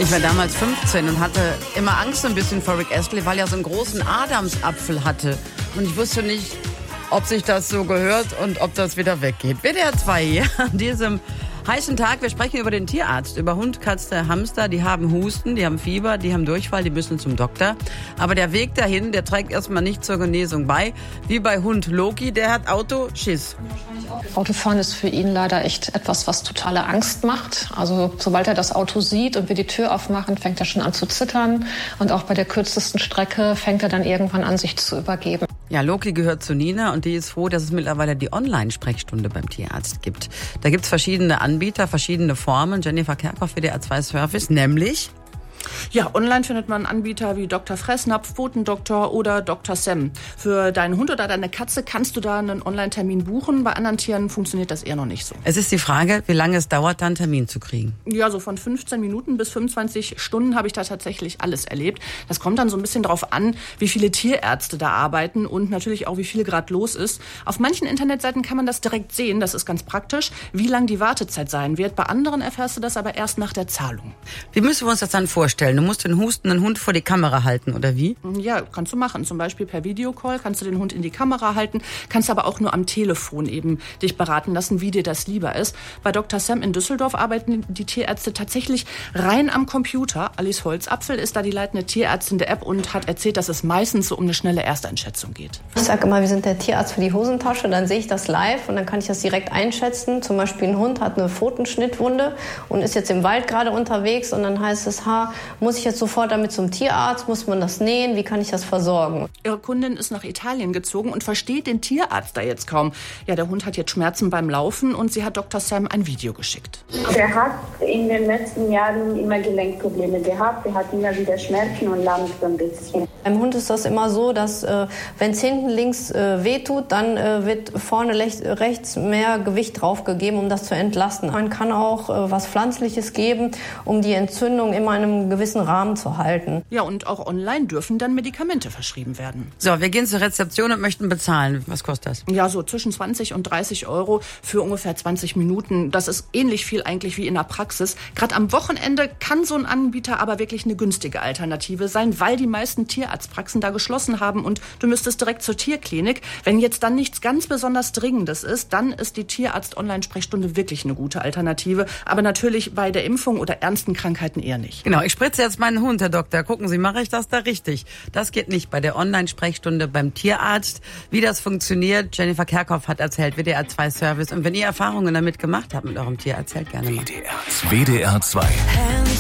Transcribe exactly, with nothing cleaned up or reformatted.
Ich war damals fünfzehn und hatte immer Angst ein bisschen vor Rick Astley, weil er so einen großen Adamsapfel hatte. Und ich wusste nicht, ob sich das so gehört und ob das wieder weggeht. W D R zwei hier an diesem heißen Tag. Wir sprechen über den Tierarzt, über Hund, Katze, Hamster. Die haben Husten, die haben Fieber, die haben Durchfall, die müssen zum Doktor. Aber der Weg dahin, der trägt erstmal nicht zur Genesung bei. Wie bei Hund Loki, der hat Autoschiss. Autofahren ist für ihn leider echt etwas, was totale Angst macht. Also sobald er das Auto sieht und wir die Tür aufmachen, fängt er schon an zu zittern. Und auch bei der kürzesten Strecke fängt er dann irgendwann an, sich zu übergeben. Ja, Loki gehört zu Nina und die ist froh, dass es mittlerweile die Online-Sprechstunde beim Tierarzt gibt. Da gibt's verschiedene Anbieter, verschiedene Formen. Jennifer Kerkhoff, W D R zwei Service, nämlich... Ja, online findet man Anbieter wie Doktor Fressnapf, Pfotendoktor oder Doktor Sam. Für deinen Hund oder deine Katze kannst du da einen Online-Termin buchen. Bei anderen Tieren funktioniert das eher noch nicht so. Es ist die Frage, wie lange es dauert, dann einen Termin zu kriegen. Ja, so von fünfzehn Minuten bis fünfundzwanzig Stunden habe ich da tatsächlich alles erlebt. Das kommt dann so ein bisschen drauf an, wie viele Tierärzte da arbeiten und natürlich auch, wie viel gerade los ist. Auf manchen Internetseiten kann man das direkt sehen, das ist ganz praktisch, wie lang die Wartezeit sein wird. Bei anderen erfährst du das aber erst nach der Zahlung. Wie müssen wir uns das dann vorstellen? Du musst den hustenden Hund vor die Kamera halten, oder wie? Ja, kannst du machen. Zum Beispiel per Videocall kannst du den Hund in die Kamera halten, kannst aber auch nur am Telefon eben dich beraten lassen, wie dir das lieber ist. Bei Doktor Sam in Düsseldorf arbeiten die Tierärzte tatsächlich rein am Computer. Alice Holzapfel ist da die leitende Tierärztin der App und hat erzählt, dass es meistens so um eine schnelle Ersteinschätzung geht. Ich sage immer, wir sind der Tierarzt für die Hosentasche. Dann sehe ich das live und dann kann ich das direkt einschätzen. Zum Beispiel ein Hund hat eine Pfotenschnittwunde und ist jetzt im Wald gerade unterwegs und dann heißt es, ha, muss ich jetzt sofort damit zum Tierarzt? Muss man das nähen? Wie kann ich das versorgen? Ihre Kundin ist nach Italien gezogen und versteht den Tierarzt da jetzt kaum. Ja, der Hund hat jetzt Schmerzen beim Laufen und sie hat Doktor Sam ein Video geschickt. Der hat in den letzten Jahren immer Gelenkprobleme gehabt. Der hat immer wieder Schmerzen und lahmt so ein bisschen. Beim Hund ist das immer so, dass äh, wenn es hinten links äh, wehtut, dann äh, wird vorne lech- rechts mehr Gewicht draufgegeben, um das zu entlasten. Man kann auch äh, was Pflanzliches geben, um die Entzündung immer in einem gewissen Rahmen zu halten. Ja, und auch online dürfen dann Medikamente verschrieben werden. So, wir gehen zur Rezeption und möchten bezahlen. Was kostet das? Ja, so zwischen zwanzig und dreißig Euro für ungefähr zwanzig Minuten. Das ist ähnlich viel eigentlich wie in der Praxis. Gerade am Wochenende kann so ein Anbieter aber wirklich eine günstige Alternative sein, weil die meisten Tierarztpraxen da geschlossen haben und du müsstest direkt zur Tierklinik. Wenn jetzt dann nichts ganz besonders Dringendes ist, dann ist die Tierarzt-Online-Sprechstunde wirklich eine gute Alternative. Aber natürlich bei der Impfung oder ernsten Krankheiten eher nicht. Genau, ich spritze jetzt meinen Hund, Herr Doktor. Gucken Sie, mache ich das da richtig? Das geht nicht bei der Online-Sprechstunde beim Tierarzt. Wie das funktioniert, Jennifer Kerkhoff hat erzählt, W D R zwei Service. Und wenn ihr Erfahrungen damit gemacht habt mit eurem Tier, erzählt gerne mal. W D R zwei.